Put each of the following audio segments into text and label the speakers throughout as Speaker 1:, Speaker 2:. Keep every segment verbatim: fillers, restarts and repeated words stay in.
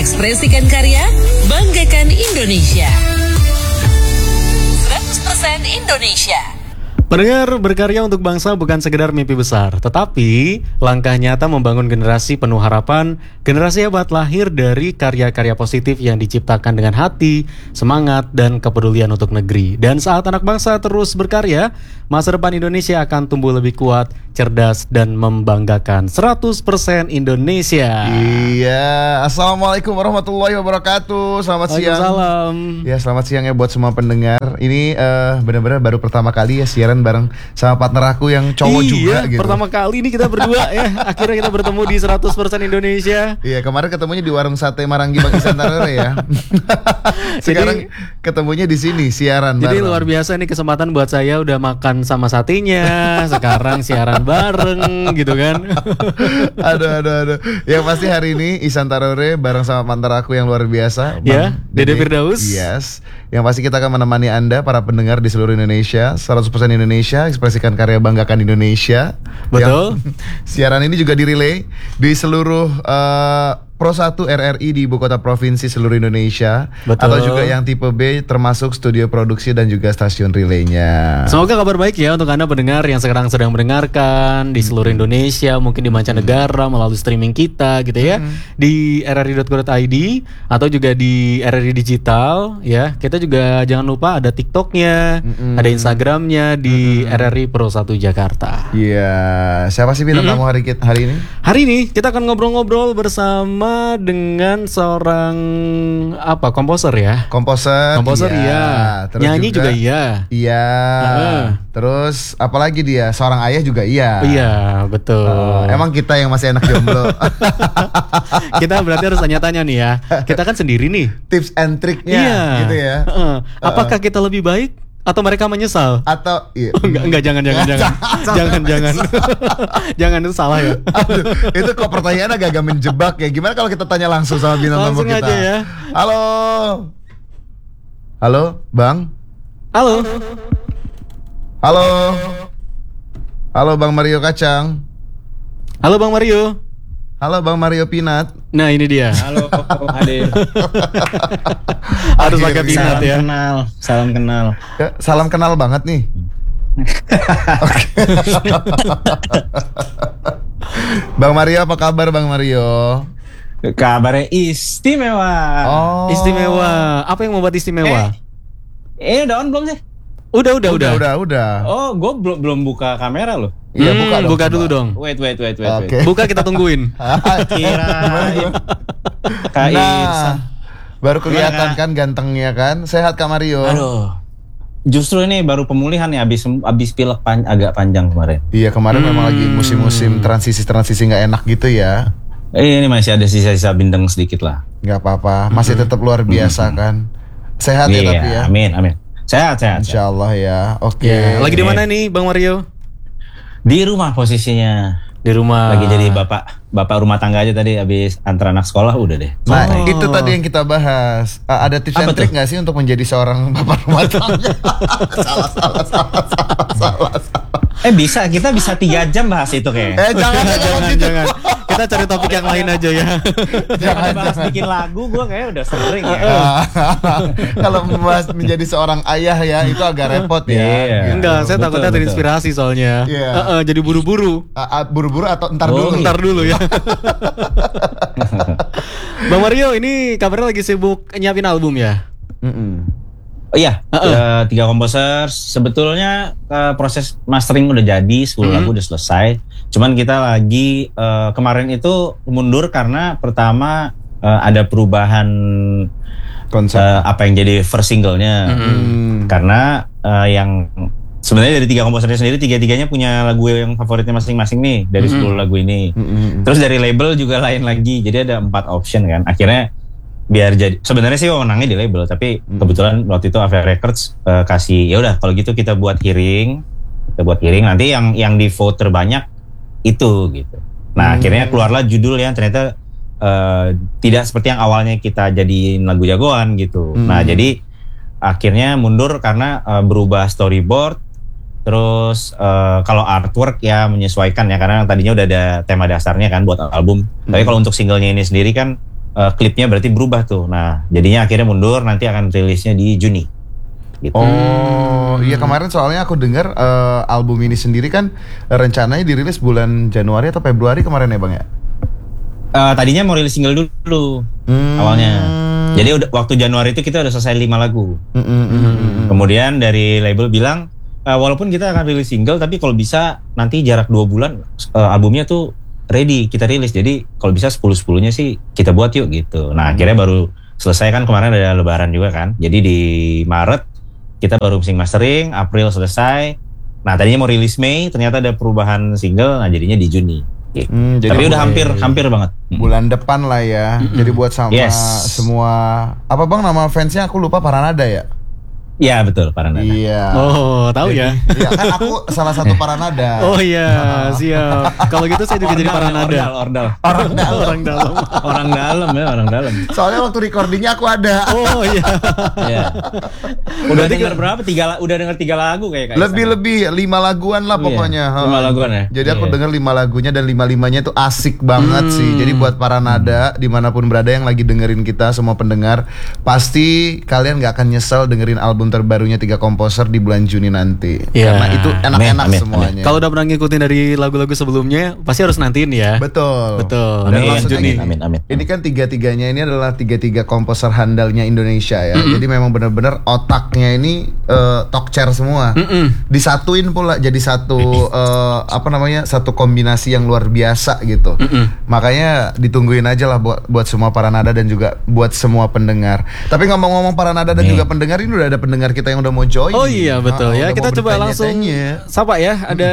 Speaker 1: Ekspresikan karya, banggakan Indonesia. seratus persen Indonesia.
Speaker 2: Pendengar, berkarya untuk bangsa bukan sekedar mimpi besar, tetapi langkah nyata membangun generasi penuh harapan. Generasi hebat lahir dari karya-karya positif yang diciptakan dengan hati, semangat, dan kepedulian untuk negeri. Dan saat anak bangsa terus berkarya, masa depan Indonesia akan tumbuh lebih kuat, cerdas, dan membanggakan. Seratus persen Indonesia.
Speaker 3: Iya, Assalamualaikum warahmatullahi wabarakatuh. Selamat siang.
Speaker 2: Waalaikumsalam.
Speaker 3: Ya, selamat siang ya buat semua pendengar. Ini uh, benar-benar baru pertama kali ya siaran bareng sama partner aku yang cowok
Speaker 2: iya,
Speaker 3: juga gitu.
Speaker 2: Pertama kali nih kita berdua ya. Akhirnya kita bertemu di seratus persen Indonesia.
Speaker 3: Iya, kemarin ketemunya di warung sate Marangi Bang Isan Tarore ya. Sekarang jadi, ketemunya di sini siaran
Speaker 2: jadi
Speaker 3: bareng.
Speaker 2: Luar biasa nih kesempatan buat saya, udah makan sama satenya. Sekarang siaran bareng gitu kan.
Speaker 3: Aduh aduh aduh. Yang pasti hari ini Isan Tarore bareng sama partner aku yang luar biasa, Bang
Speaker 2: ya, Dede Firdaus.
Speaker 3: Yes. Yang pasti kita akan menemani Anda para pendengar di seluruh Indonesia. Seratus persen Indonesia, ekspresikan karya, banggakan Indonesia.
Speaker 2: Betul.
Speaker 3: Yang, siaran ini juga direlay di seluruh uh, Pro satu R R I di ibu kota provinsi seluruh Indonesia.
Speaker 2: Betul.
Speaker 3: Atau juga yang tipe B termasuk studio produksi dan juga stasiun relaynya.
Speaker 2: Semoga kabar baik ya untuk Anda pendengar yang sekarang sedang mendengarkan di seluruh Indonesia, mungkin di mancanegara melalui streaming kita gitu ya, hmm. di r r i dot co dot i d atau juga di R R I Digital ya. Kita juga jangan lupa ada TikToknya, hmm. ada Instagramnya di hmm. R R I Pro satu Jakarta.
Speaker 3: Iya, yeah. Siapa sih bintang tamu hmm. hari hari ini?
Speaker 2: Hari ini kita akan ngobrol-ngobrol bersama dengan seorang apa komposer ya?
Speaker 3: Komposer.
Speaker 2: Komposer iya.
Speaker 3: Terus
Speaker 2: nyanyi juga, juga iya.
Speaker 3: Iya. Uh. Terus apalagi dia? Seorang ayah juga iya.
Speaker 2: Iya, betul.
Speaker 3: Uh, emang kita yang masih anak jomblo.
Speaker 2: Kita berarti harus tanya-tanya nih ya. Kita kan sendiri nih.
Speaker 3: Tips and triknya
Speaker 2: iya.
Speaker 3: gitu ya.
Speaker 2: Uh. Apakah kita lebih baik atau mereka menyesal?
Speaker 3: Atau iya.
Speaker 2: Oh, enggak, enggak, jangan, jangan, jangan, jangan, jangan, jangan, itu salah ya.
Speaker 3: Aduh, itu kok pertanyaannya agak-agak menjebak ya. Gimana kalau kita tanya langsung sama bintang tamu kita?
Speaker 2: Langsung aja ya.
Speaker 3: Halo, halo, Bang.
Speaker 2: Halo,
Speaker 3: halo, halo, Bang Mario Kacang.
Speaker 2: Halo, Bang Mario.
Speaker 3: Halo Bang Mario Pinat.
Speaker 2: Nah ini dia.
Speaker 4: Halo Ade.
Speaker 2: Harus pakai Pinat ya.
Speaker 4: Salam kenal, salam kenal.
Speaker 3: Salam kenal banget nih. Bang Mario, apa kabar Bang Mario?
Speaker 4: Kabarnya istimewa.
Speaker 3: Oh.
Speaker 2: Istimewa. Apa yang membuat istimewa?
Speaker 4: Eh, eh udah on belum sih?
Speaker 2: Udah, udah, udah,
Speaker 3: udah, udah.
Speaker 4: Oh, gue belum belum buka kamera loh.
Speaker 3: Iya,
Speaker 2: hmm,
Speaker 3: buka dong.
Speaker 2: Buka dulu dong.
Speaker 4: Wait, wait, wait, wait.
Speaker 3: Okay.
Speaker 4: wait.
Speaker 2: Buka, kita tungguin.
Speaker 4: Kirain.
Speaker 3: Nah, baru kelihatan kan gantengnya kan. Sehat Kak Mario?
Speaker 4: Aduh. Justru ini baru pemulihan nih, abis abis pilek pan, agak panjang kemarin.
Speaker 3: Iya, kemarin
Speaker 2: hmm.
Speaker 3: memang lagi musim-musim transisi-transisi nggak enak gitu ya.
Speaker 4: Eh, ini masih ada sisa-sisa bintang sedikit lah.
Speaker 3: Nggak apa-apa, masih tetap luar biasa kan. Sehat ya
Speaker 4: iya,
Speaker 3: tapi ya.
Speaker 4: Amin, amin. Sehat, sehat.
Speaker 3: Insya Allah ya. Oke. Okay.
Speaker 2: Ya, lagi di mana nih Bang Mario?
Speaker 4: Di rumah posisinya.
Speaker 2: Di rumah.
Speaker 4: Lagi jadi bapak bapak rumah tangga aja tadi, habis antar anak sekolah udah deh.
Speaker 3: Nah
Speaker 2: oh.
Speaker 3: itu tadi yang kita bahas. Uh, ada tips and trik nggak sih untuk menjadi seorang bapak rumah tangga? salah, salah, salah, salah, salah, salah.
Speaker 4: Eh bisa, kita bisa tiga jam bahas itu kayak.
Speaker 3: Eh jangan,
Speaker 2: jangan,
Speaker 3: gitu.
Speaker 2: jangan. Kita cari topik yang lain aja ya.
Speaker 4: Jangan bahas bikin lagu, gue kayak udah sering ya.
Speaker 3: Kalau membahas menjadi seorang ayah ya itu agak repot ya.
Speaker 4: Yeah.
Speaker 3: Gitu.
Speaker 2: Enggak, saya
Speaker 4: Betul,
Speaker 2: takutnya
Speaker 4: betul.
Speaker 2: terinspirasi soalnya.
Speaker 3: Yeah.
Speaker 2: Uh, uh, jadi buru-buru.
Speaker 3: Uh, uh, buru-buru atau entar
Speaker 4: Oh,
Speaker 3: dulu?
Speaker 4: iya.
Speaker 2: Ntar dulu ya. Bang Mario ini kabarnya lagi sibuk nyiapin album ya?
Speaker 3: Mm-mm.
Speaker 4: Oh iya,
Speaker 2: Uh-uh.
Speaker 4: uh, tiga komposer. Sebetulnya uh, proses mastering udah jadi, sepuluh
Speaker 2: Hmm.
Speaker 4: lagu udah selesai. Cuman kita lagi uh, kemarin itu mundur karena pertama uh, ada perubahan
Speaker 3: Konsep.
Speaker 4: uh, apa yang jadi first singlenya.
Speaker 3: Hmm.
Speaker 4: Karena uh, yang sebenarnya dari tiga komposernya sendiri, tiga-tiganya punya lagu yang favoritnya masing-masing nih dari
Speaker 2: Mm-hmm.
Speaker 4: sepuluh lagu ini.
Speaker 3: Mm-mm.
Speaker 4: Terus dari label juga lain lagi, jadi ada empat option kan. Akhirnya biar jadi, sebenarnya sih wewenangnya di label, tapi
Speaker 3: Hmm.
Speaker 4: kebetulan waktu itu Avia Records uh, kasih ya udah kalau gitu kita buat hearing, kita buat hearing nanti yang yang di vote terbanyak itu gitu. Nah
Speaker 3: Hmm.
Speaker 4: akhirnya keluarlah judul yang ternyata uh, tidak seperti yang awalnya kita jadiin lagu jagoan gitu.
Speaker 3: Hmm.
Speaker 4: Nah jadi akhirnya mundur karena uh, berubah storyboard. Terus uh, kalau artwork ya menyesuaikan ya, karena tadinya udah ada tema dasarnya kan buat album.
Speaker 3: Hmm.
Speaker 4: Tapi kalau untuk singlenya ini sendiri kan uh, klipnya berarti berubah tuh. Nah, jadinya akhirnya mundur, nanti akan rilisnya di Juni. Gitu.
Speaker 3: Oh, iya kemarin soalnya aku dengar uh, album ini sendiri kan rencananya dirilis bulan Januari atau Februari kemarin ya, Bang ya?
Speaker 4: Uh, tadinya mau rilis single dulu
Speaker 3: Hmm.
Speaker 4: awalnya. Jadi udah, waktu Januari itu kita udah selesai lima lagu.
Speaker 3: Mm, mm, mm, mm.
Speaker 4: Kemudian dari label bilang, uh, walaupun kita akan rilis single, tapi kalau bisa nanti jarak dua bulan uh, albumnya tuh ready kita rilis. Jadi kalau bisa sepuluh sepuluhnya sih kita buat yuk gitu. Nah akhirnya baru selesai kan kemarin ada Lebaran juga kan. Jadi di Maret kita baru mixing mastering, April selesai. Nah tadinya mau rilis Mei, ternyata ada perubahan single, nah jadinya di Juni. Gitu.
Speaker 3: Hmm, jadi
Speaker 4: tapi udah
Speaker 3: mulai
Speaker 4: hampir hampir banget.
Speaker 3: bulan depan lah ya.
Speaker 2: Mm-mm.
Speaker 3: Jadi buat sama
Speaker 4: Yes.
Speaker 3: semua apa Bang nama fansnya aku lupa Paranada ya?
Speaker 4: Iya betul, Paranada.
Speaker 3: Iya.
Speaker 2: Oh, tahu ya.
Speaker 3: Iya kan aku salah satu Paranada.
Speaker 2: Oh iya, siap. Kalau gitu saya juga jadi Paranada.
Speaker 4: Ordal, ordal.
Speaker 3: Orang dalam.
Speaker 2: Orang dalam.
Speaker 4: Orang dalam ya, orang dalam.
Speaker 3: Soalnya waktu recordingnya aku ada.
Speaker 2: Oh iya.
Speaker 4: Iya. Udah denger berapa? Tiga, la- udah denger tiga lagu kayak Kaisang.
Speaker 3: Lebih-lebih lima laguan lah
Speaker 4: Oh, iya.
Speaker 3: pokoknya.
Speaker 4: Lima
Speaker 3: Ha.
Speaker 4: laguan ya?
Speaker 3: Jadi aku
Speaker 4: Iya.
Speaker 3: denger lima lagunya dan lima-limanya tuh asik banget
Speaker 2: Hmm.
Speaker 3: sih. Jadi buat para nada dimanapun berada yang lagi dengerin kita semua pendengar, pasti kalian nggak akan nyesel dengerin album terbarunya Tiga Komposer di bulan Juni nanti.
Speaker 2: Iya.
Speaker 3: Karena itu enak-enak
Speaker 4: Amin, amin,
Speaker 3: semuanya.
Speaker 2: Kalau udah pernah ngikutin dari lagu-lagu sebelumnya, pasti harus nantiin ya.
Speaker 3: Betul.
Speaker 2: Betul.
Speaker 3: Dan
Speaker 4: Amin,
Speaker 3: maksudnya
Speaker 2: Juni.
Speaker 3: gini,
Speaker 4: amin, amin.
Speaker 3: ini kan tiga-tiganya ini adalah tiga-tiga komposer handalnya Indonesia ya. Jadi memang benar-benar otaknya ini uh, talk chair semua.
Speaker 2: Mm-mm.
Speaker 3: Disatuin pula jadi satu uh, apa namanya satu kombinasi yang luar biasa gitu.
Speaker 2: Mm-mm.
Speaker 3: Makanya ditungguin aja lah buat buat semua para nada dan juga buat semua pendengar. Tapi ngomong-ngomong para nada dan
Speaker 4: Nih.
Speaker 3: juga pendengar, ini udah ada pendengar kita yang udah mau join.
Speaker 2: Oh iya betul
Speaker 3: Ah,
Speaker 2: ya.
Speaker 3: udah
Speaker 2: Kita
Speaker 3: mau
Speaker 2: coba langsung
Speaker 3: bertanya-tanya.
Speaker 2: sapa ya. Ada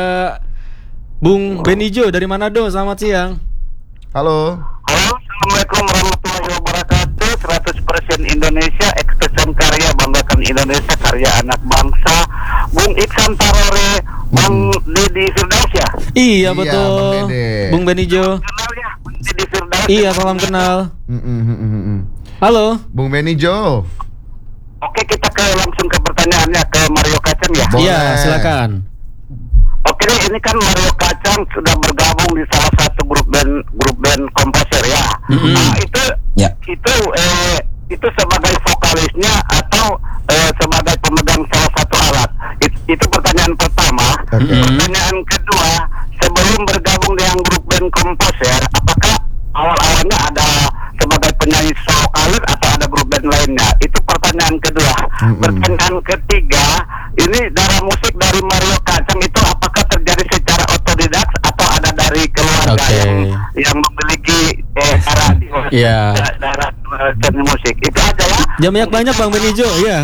Speaker 2: Bung Benijo dari Manado. Selamat siang.
Speaker 3: Halo.
Speaker 5: Halo, Assalamualaikum warahmatullahi wabarakatuh. seratus persen Indonesia, ekspresi karya, banggakan Indonesia, karya anak bangsa. Bung Iksan Tarore, Bang Deddy Firdaus ya?
Speaker 2: Iya
Speaker 3: Iya,
Speaker 2: betul.
Speaker 3: Bang Dede.
Speaker 2: Bung Benijo.
Speaker 5: Kenal ya, Bung Deddy Firdaus.
Speaker 2: Iya, salam kenal.
Speaker 3: Mm, mm, mm, mm, mm.
Speaker 2: Halo.
Speaker 3: Bung Benny Jo.
Speaker 5: Oke, kita ke langsung ke pertanyaannya ke Mario Kacang ya.
Speaker 3: Boleh.
Speaker 2: Iya, silakan.
Speaker 5: Oke, ini kan Mario Kacang sudah bergabung di salah satu grup band grup band komposer ya.
Speaker 2: Mm-hmm.
Speaker 5: Nah, itu
Speaker 4: Ya.
Speaker 5: itu eh itu sebagai vokalisnya atau eh, sebagai pemegang salah satu alat. It- itu pertanyaan pertama.
Speaker 3: Oke.
Speaker 5: Pertanyaan kedua, sebelum bergabung dengan grup band komposer, apakah awal-awalnya ada sebagai penyanyi solo karir atau ada grup band lainnya? Itu pertanyaan kedua.
Speaker 3: Mm-mm.
Speaker 5: Pertanyaan ketiga, ini darah musik dari Mario Kacang itu apakah terjadi secara otodidak atau ada dari keluarga
Speaker 2: Oke.
Speaker 5: yang yang memiliki eh, darah di
Speaker 2: Iya.
Speaker 5: da- darah eh, seni musik? Itu aja ya.
Speaker 2: Jamnya banyak Bang Benijo, iya.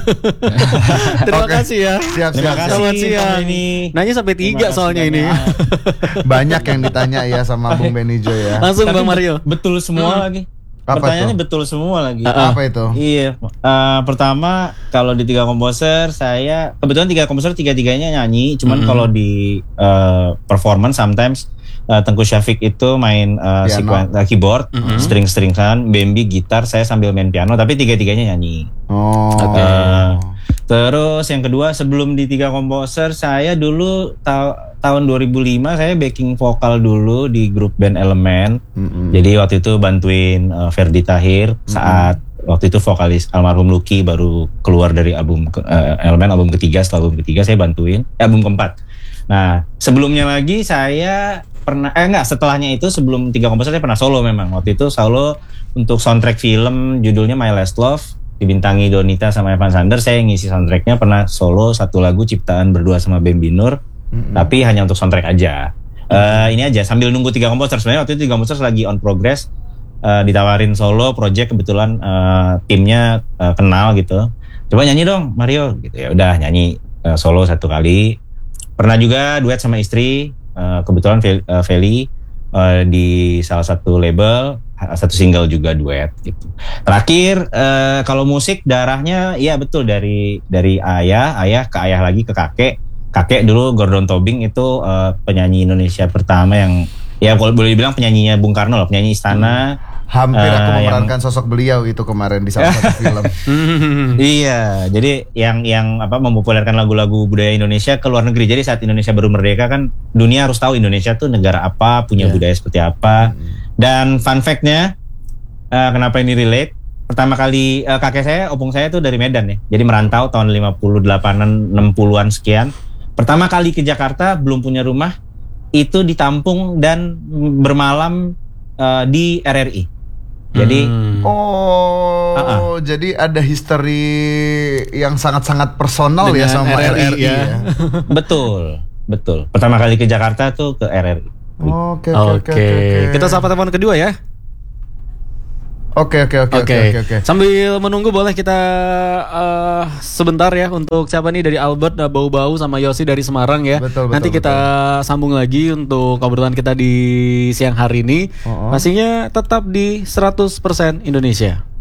Speaker 2: Terima
Speaker 3: Oke.
Speaker 2: kasih ya.
Speaker 3: Siap,
Speaker 4: Terima
Speaker 3: siap,
Speaker 4: kasih.
Speaker 3: siap.
Speaker 2: Selamat siang.
Speaker 4: Bang Benny.
Speaker 2: Nanya sampai tiga
Speaker 4: Terima
Speaker 2: soalnya
Speaker 4: kasih
Speaker 2: ini.
Speaker 4: banyak.
Speaker 3: Banyak yang ditanya ya sama Bung Benny Jo ya.
Speaker 2: Langsung
Speaker 4: Tapi
Speaker 2: Bang Mario.
Speaker 4: bet- Betul semua lagi.
Speaker 3: Apa
Speaker 4: Pertanyaannya
Speaker 3: tuh?
Speaker 4: betul semua lagi.
Speaker 2: Ah,
Speaker 3: Apa itu?
Speaker 4: Iya. Eh, pertama kalau di tiga komposer saya kebetulan tiga komposer tiga-tiganya nyanyi. Cuman
Speaker 2: Mhm.
Speaker 4: kalau di eh, performance sometimes eh, Tengku Syafiq itu main eh,
Speaker 3: Piano.
Speaker 4: sekuen- eh, keyboard,
Speaker 2: Mhm.
Speaker 4: string-stringan, Bambi gitar, saya sambil main piano. Tapi tiga-tiganya nyanyi.
Speaker 3: Oh.
Speaker 2: Oke.
Speaker 4: Eh, terus yang kedua sebelum di tiga komposer saya dulu ta- tahun dua ribu lima saya backing vokal dulu di grup band Elemen.
Speaker 3: Mm-mm.
Speaker 4: Jadi waktu itu bantuin uh, Ferdi Tahir saat waktu itu vokalis almarhum Lucky baru keluar dari album ke- uh, Elemen album ketiga. Setelah album ketiga saya bantuin eh, album keempat. Nah sebelumnya lagi saya pernah eh enggak setelahnya itu sebelum tiga komposer saya pernah solo memang. Waktu itu solo untuk soundtrack film judulnya My Last Love dibintangi Donita sama Evan Sanders. Saya ngisi soundtracknya pernah solo satu lagu ciptaan berdua sama Bambi Nur.
Speaker 3: Mm-mm.
Speaker 4: Tapi hanya untuk soundtrack aja. Eh, ini aja sambil nunggu tiga komposer. Sebenarnya waktu itu tiga komposer lagi on progress, eh, ditawarin solo project kebetulan eh, timnya eh, kenal gitu. Coba nyanyi dong Mario gitu ya. Udah nyanyi eh, solo satu kali. Pernah juga duet sama istri. eh, kebetulan Fel- eh, Feli eh, di salah satu label satu single juga duet gitu. Terakhir eh, kalau musik darahnya iya betul dari dari ayah, ayah ke ayah lagi ke kakek. Kakek dulu Gordon Tobing itu uh, penyanyi Indonesia pertama yang ya kalau boleh dibilang penyanyinya Bung Karno lah, penyanyi istana.
Speaker 3: Hampir aku
Speaker 4: Eh, yang-
Speaker 3: memerankan sosok beliau itu kemarin di salah satu film.
Speaker 4: Iya, jadi yang yang apa mempopulerkan lagu-lagu budaya Indonesia ke luar negeri. Jadi saat Indonesia baru merdeka kan dunia harus tahu Indonesia tuh negara apa, punya
Speaker 2: Iya.
Speaker 4: budaya seperti apa. Dan fun fact-nya uh, kenapa ini relate? Pertama kali uh, kakek saya, opung saya tuh dari Medan ya. Jadi merantau tahun lima puluh delapanan, enam puluhan sekian. Pertama kali ke Jakarta belum punya rumah, itu ditampung dan bermalam uh, di R R I. Jadi
Speaker 2: Hmm.
Speaker 3: Oh,
Speaker 4: Uh-uh.
Speaker 3: jadi ada history yang sangat-sangat personal ya
Speaker 2: Dengan
Speaker 3: sama
Speaker 2: R R I,
Speaker 3: R R I
Speaker 2: ya.
Speaker 3: ya.
Speaker 4: betul, betul. Pertama kali ke Jakarta tuh ke R R I.
Speaker 3: Oke,
Speaker 2: Oke,
Speaker 3: oke, oke, oke.
Speaker 2: kita sapa telepon kedua ya.
Speaker 3: Oke, oke, oke, oke,
Speaker 2: Oke,
Speaker 3: oke, oke.
Speaker 2: sambil menunggu boleh kita eh, sebentar ya untuk siapa nih dari Albert, uh, Bau-Bau sama Yosi dari Semarang ya.
Speaker 3: Betul, betul,
Speaker 2: Nanti kita sambung lagi untuk obrolan kita di siang hari ini.
Speaker 3: Oh, oh.
Speaker 2: Pastinya tetap di seratus persen Indonesia.